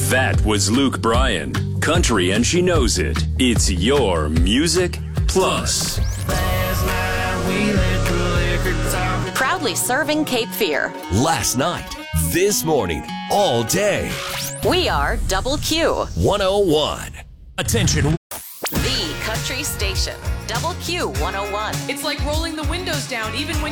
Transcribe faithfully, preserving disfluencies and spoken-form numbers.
That was Luke Bryan. Country and she knows it. It's your Music Plus. Proudly serving Cape Fear. Last night, this morning, all day. We are Double Q. one oh one. Attention. The country station. Double Q one oh one. It's like rolling the windows down even when